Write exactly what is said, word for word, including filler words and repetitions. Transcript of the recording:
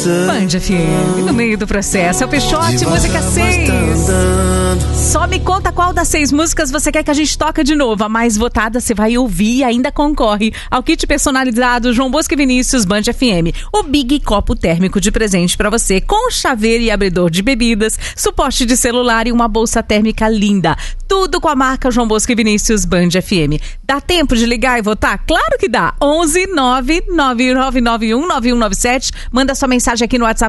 Band F M, no meio do processo. É o Peixote, música seis. Só me conta qual das seis músicas você quer que a gente toque de novo. A mais votada você vai ouvir e ainda concorre ao kit personalizado João Bosco e Vinícius Band F M. O Big Copo Térmico de presente pra você, com chaveiro e abridor de bebidas, suporte de celular e uma bolsa térmica linda. Tudo com a marca João Bosco e Vinícius Band F M. Dá tempo de ligar e votar? Claro que dá. onze nove nove nove nove um nove um nove sete. Manda sua mensagem aqui no WhatsApp